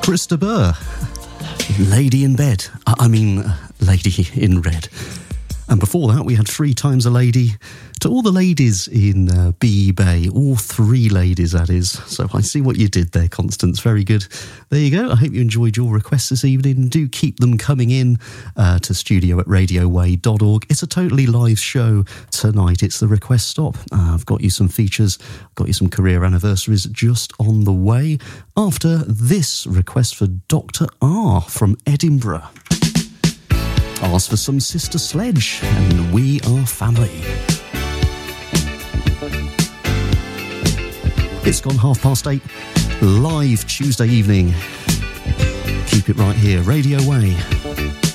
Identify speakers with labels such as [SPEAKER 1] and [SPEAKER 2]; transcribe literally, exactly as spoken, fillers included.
[SPEAKER 1] Krista Burr, Lady in Bed. I mean, Lady in Red. And before that, we had Three Times a Lady. To all the ladies in uh, B Bay, all three ladies, that is. So I see what you did there, Constance. Very good. There you go. I hope you enjoyed your requests this evening. Do keep them coming in uh, to studio at radio way dot org. It's a totally live show tonight. It's the request stop. Uh, I've got you some features, got you some career anniversaries just on the way. After this request for Doctor R from Edinburgh. Ask for some Sister Sledge and We Are Family. It's gone half past eight, live Tuesday evening. Keep it right here, Radio Way.